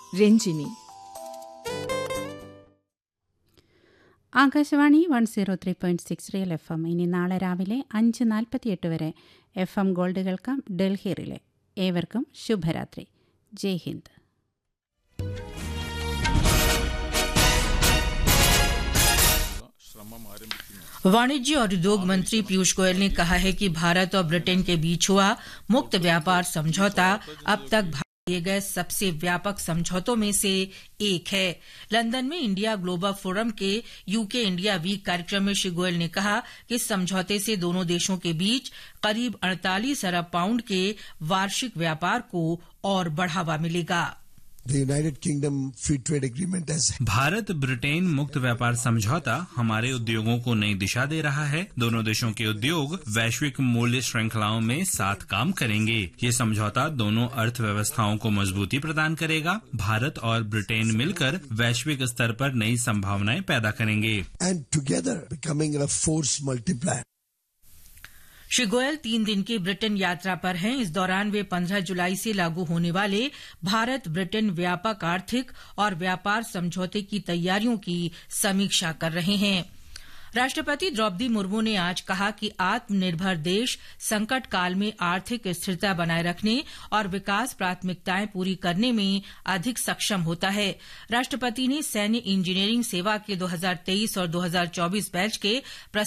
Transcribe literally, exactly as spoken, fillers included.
Ranjini. Akashvani one zero three point six real F M. ഇനി നാളെ രാവിലെ അഞ്ച് നാൽപ്പത്തിയെട്ട് വരെ എഫ് എം ഗോൾഡ് കേൾക്കാം ഡൽഹി റിലേ. ഏവർക്കും ശുഭരാത്രി. ജയ് ഹിന്ദ്. वाणिज्य और उद्योग मंत्री पीयूष गोयल ने कहा है कि भारत और ब्रिटेन के बीच हुआ मुक्त व्यापार समझौता अब तक किए गए सबसे व्यापक समझौतों में से एक है। लंदन में इंडिया ग्लोबल फोरम के यूके इंडिया वीक कार्यक्रम में श्री गोयल ने कहा कि इस समझौते से दोनों देशों के बीच करीब अड़तालीस अरब पाउंड के वार्षिक व्यापार को और बढ़ावा मिलेगा। The United Kingdom Free Trade Agreement has Bharat Britain मुक्त व्यापार समझौता हमारे उद्योगों को नई दिशा दे रहा है। दोनों देशों के उद्योग वैश्विक मूल्य श्रृंखलाओं में साथ काम करेंगे। ये समझौता दोनों अर्थव्यवस्थाओं को मजबूती प्रदान करेगा। भारत और ब्रिटेन मिलकर वैश्विक स्तर पर नई संभावनाएं पैदा करेंगे। and together becoming a force multiplier. Shri Goyal तीन दिन की ब्रिटेन यात्रा पर हैं। इस दौरान वे पंद्रह जुलाई से लागू होने वाले भारत ब्रिटेन व्यापक आर्थिक और व्यापार समझौते की तैयारियों की समीक्षा कर रहे हैं। राष्ट्रपति द्रौपदी मुर्मू ने आज कहा कि आत्मनिर्भर देश संकट काल में आर्थिक स्थिरता बनाए रखने और विकास प्राथमिकताएं पूरी करने में अधिक सक्षम होता है। राष्ट्रपति ने सैन्य इंजीनियरिंग सेवा के दो हज़ार तेईस और दो हज़ार चौबीस बैच के